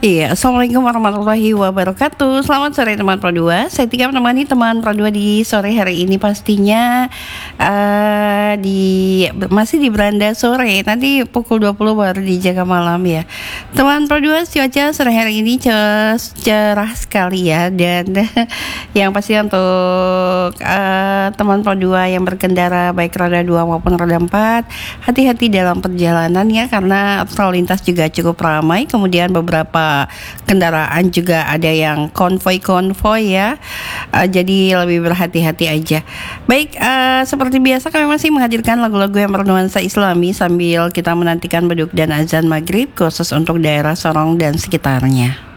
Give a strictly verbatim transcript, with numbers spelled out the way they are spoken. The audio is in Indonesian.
Iya, Assalamualaikum warahmatullahi wabarakatuh. Selamat sore teman Pro dua. Saya Tika menemani teman Pro dua di sore hari ini pastinya uh, di masih di beranda sore. Nanti pukul dua puluh baru di jaga malam ya. Teman Pro dua, cuaca sore hari ini cerah sekali ya, dan yang pasti untuk uh, teman Pro dua yang berkendara baik roda dua maupun roda empat, hati-hati dalam perjalanan ya, karena lalu lintas juga cukup ramai. Kemudian beberapa kendaraan juga ada yang konvoi-konvoi ya, uh, jadi lebih berhati-hati aja. Baik, uh, seperti biasa kami masih menghadirkan lagu-lagu yang bernuansa Islami sambil kita menantikan beduk dan azan maghrib khusus untuk daerah Sorong dan sekitarnya.